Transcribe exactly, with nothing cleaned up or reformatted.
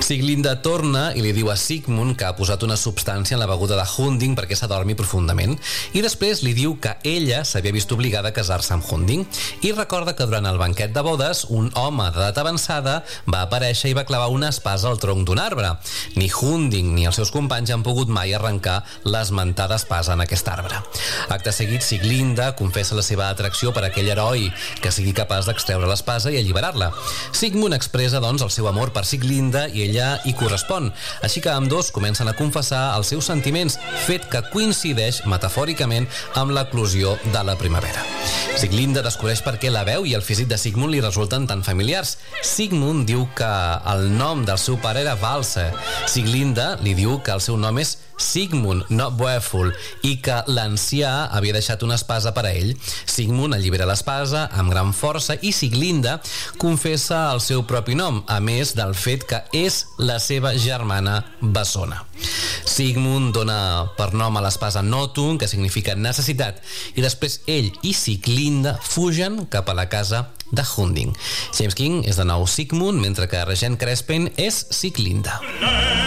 Sieglinde torna i li diu a Sigmund que ha posat una substància en la beguda de Hunding perquè s'adormi profundament, i després li diu que ella s'havia vist obligada a casar-se amb Hunding, i recorda que durant el banquet de bodes un home d'edat avançada va aparèixer i va clavar una espasa al tronc d'un arbre. Ni Hunding ni els seus companys han pogut mai arrencar l'esmentada espasa en aquest arbre. Acte seguit, Sieglinde confessa la seva atracció per aquell heroi que sigui capaç d'extreure l'espasa i alliberar-la. Sigmund expressa, doncs, el seu amor per Sieglinde i ella hi correspon, així que ambdós comencen a confessar els seus sentiments, fet que coincideix metafòricament amb l'eclosió de la primavera. Sieglinde descobreix per què la veu i el físic de Sigmund li resulten tan familiars. Sigmund diu que el nom del seu pare era Valse. Sieglinde li diu que el seu nom és Sigmund, no Boeful, i que l'ancià havia deixat una espasa per a ell. Sigmund allibera l'espasa amb gran força i Sieglinde confessa el seu propi nom, a més del fet que és la seva germana bessona. Sigmund dona per nom a l'espasa Nothung, que significa necessitat, i després ell i Sieglinde fugen cap a la casa de Hunding. James King és de nou Sigmund, mentre que Regent Crespin és Sieglinde.